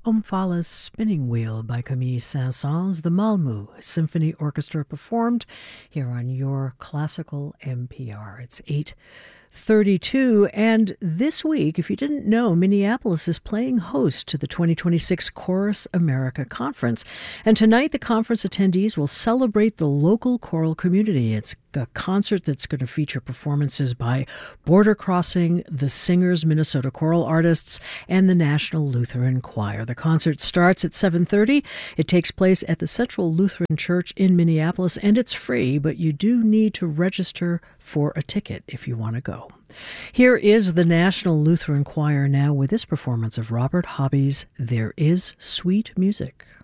Omphala's Spinning Wheel by Camille Saint-Saëns, the Malmö Symphony Orchestra performed here on your classical NPR. It's 8:32, and this week, if you didn't know, Minneapolis is playing host to the 2026 Chorus America Conference. And tonight, the conference attendees will celebrate the local choral community. It's a concert that's going to feature performances by Border Crossing, the Singers, Minnesota Choral Artists, and the National Lutheran Choir. The concert starts at 7:30. It takes place at the Central Lutheran Church in Minneapolis, and it's free, but you do need to register for a ticket if you want to go. Here is the National Lutheran Choir now with this performance of Robert Hobby's There Is Sweet Music.